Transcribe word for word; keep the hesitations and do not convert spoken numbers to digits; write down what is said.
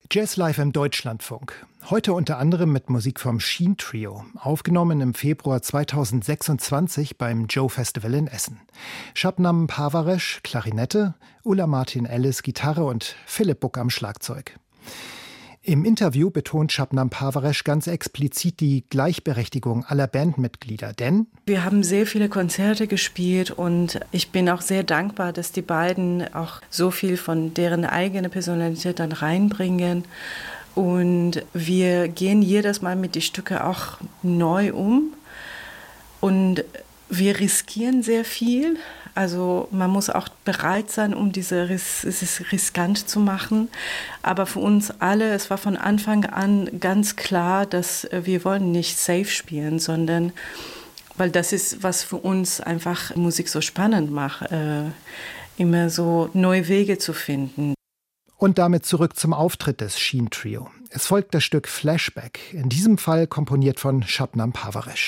Jazz Live im Deutschlandfunk. Heute unter anderem mit Musik vom Sheen Trio, aufgenommen im Februar zweitausendsechsundzwanzig beim Joe Festival in Essen. Shabnam Parvaresh, Klarinette, Ulla Martin Ellis, Gitarre und Philipp Buck am Schlagzeug. Im Interview betont Shabnam Parvaresh ganz explizit die Gleichberechtigung aller Bandmitglieder, denn wir haben sehr viele Konzerte gespielt und ich bin auch sehr dankbar, dass die beiden auch so viel von deren eigene Personalität dann reinbringen. Und wir gehen jedes Mal mit den Stücken auch neu um und wir riskieren sehr viel. Also man muss auch bereit sein, um diese Ris- es ist riskant zu machen. Aber für uns alle, es war von Anfang an ganz klar, dass wir wollen nicht safe spielen, sondern weil das ist, was für uns einfach Musik so spannend macht, äh, immer so neue Wege zu finden. Und damit zurück zum Auftritt des Sheen Trio. Es folgt das Stück Flashback, in diesem Fall komponiert von Shabnam Parvaresh.